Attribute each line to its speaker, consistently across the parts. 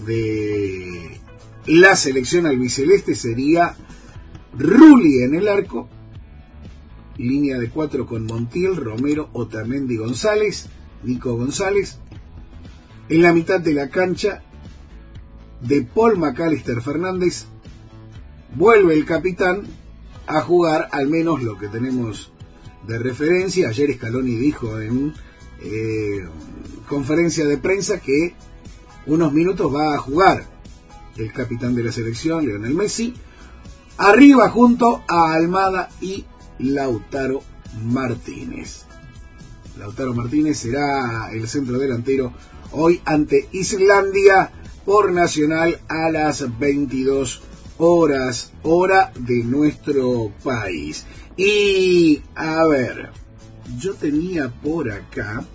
Speaker 1: de la selección albiceleste sería Rulli en el arco, línea de 4 con Montiel, Romero, Otamendi, González, Nico González. En la mitad de la cancha, De Paul, McAllister, Fernández. Vuelve el capitán a jugar, al menos lo que tenemos de referencia. Ayer Scaloni dijo en conferencia de prensa que unos minutos va a jugar el capitán de la selección, Lionel Messi, arriba junto a Almada y Lautaro Martínez. Lautaro Martínez será el centro delantero hoy ante Islandia por Nacional a las 22 horas, hora de nuestro país. Y a ver, yo tenía por acá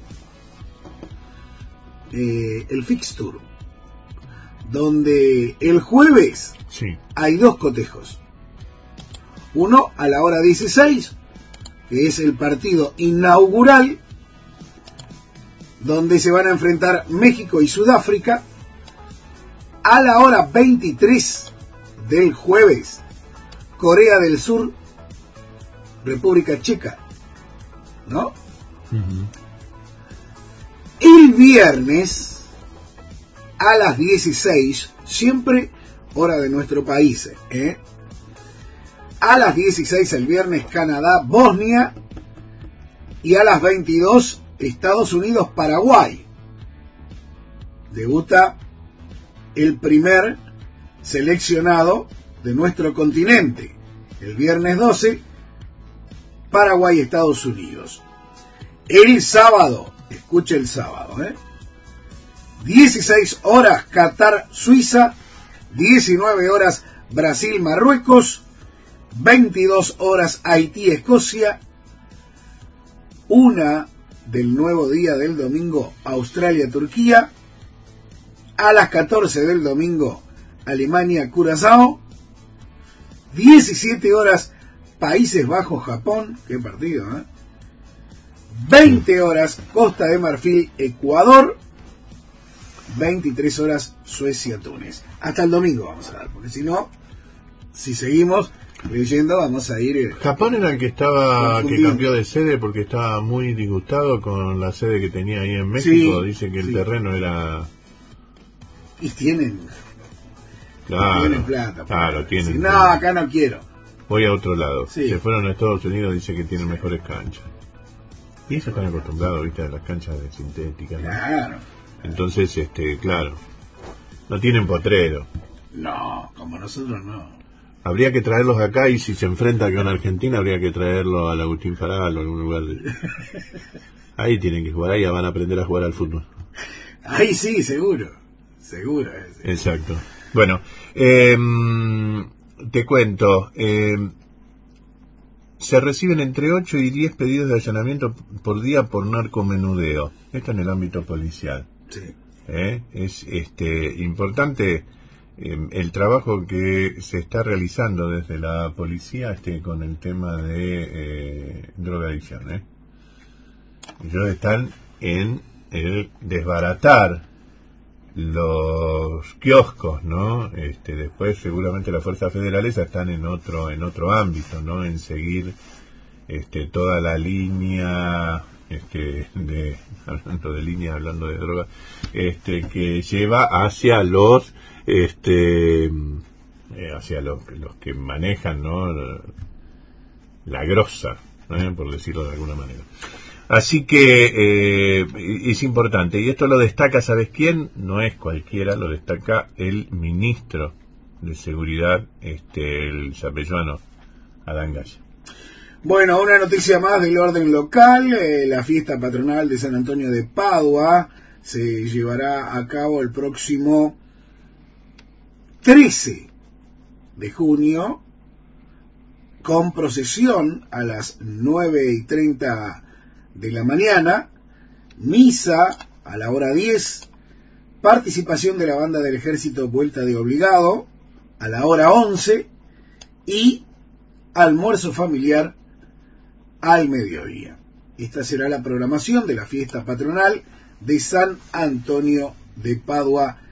Speaker 1: el fixture, donde el jueves hay dos cotejos. Uno a la hora 16, que es el partido inaugural, donde se van a enfrentar México y Sudáfrica. A la hora 23 del jueves, Corea del Sur, República Checa, ¿no? Uh-huh. El viernes a las 16, siempre hora de nuestro país, a las 16 el viernes, Canadá, Bosnia, y a las 22 Estados Unidos, Paraguay. Debuta el primer seleccionado de nuestro continente. El viernes 12, Paraguay, Estados Unidos. El sábado, escuche el sábado, 16 horas, Qatar, Suiza. 19 horas, Brasil, Marruecos. 22 horas, Haití, Escocia. 1 del nuevo día del domingo, Australia, Turquía. A las 14 del domingo, Alemania, Curazao. 17 horas, Países Bajos, Japón. Qué partido, 20 horas, Costa de Marfil, Ecuador. 23 horas, Suecia, Túnez. Hasta el domingo vamos a dar, porque si no, si seguimos leyendo, vamos a ir...
Speaker 2: Japón era el que cambió de sede porque estaba muy disgustado con la sede que tenía ahí en México. Sí, dice que el terreno era...
Speaker 1: Y tienen plata.
Speaker 2: Claro, tienen.
Speaker 1: Si no, acá no quiero.
Speaker 2: Voy a otro lado. Sí. Se fueron a Estados Unidos, dice que tienen mejores canchas. Y ellos están acostumbrados, viste, a las canchas de sintéticas, ¿no?
Speaker 1: Claro.
Speaker 2: Entonces, claro, no tienen potrero.
Speaker 1: No, como nosotros no.
Speaker 2: Habría que traerlos acá, y si se enfrenta con Argentina, habría que traerlo al Agustín Faral o a algún lugar. Ahí tienen que jugar, ahí van a aprender a jugar al fútbol.
Speaker 1: Ahí sí, seguro.
Speaker 2: Exacto. Bueno, te cuento, se reciben entre 8 y 10 pedidos de allanamiento por día por narcomenudeo. Esto en el ámbito policial.
Speaker 1: Sí.
Speaker 2: Es importante el trabajo que se está realizando desde la policía con el tema de drogadicción. Ellos están en el desbaratar los kioscos, ¿no? Después seguramente las fuerzas federales están en otro ámbito, ¿no? En seguir toda la línea hablando de droga, que lleva hacia los hacia los que manejan, ¿no? La grosa, por decirlo de alguna manera. Así que es importante, y esto lo destaca, ¿sabes quién? No es cualquiera, lo destaca el ministro de Seguridad, el zapelluano Adán Gaya.
Speaker 1: Bueno, una noticia más del orden local. La fiesta patronal de San Antonio de Padua se llevará a cabo el próximo 13 de junio, con procesión a las 9:30 de la mañana, misa a la hora 10, participación de la banda del ejército Vuelta de Obligado a la hora 11 y almuerzo familiar al mediodía. Esta será la programación de la fiesta patronal de San Antonio de Padua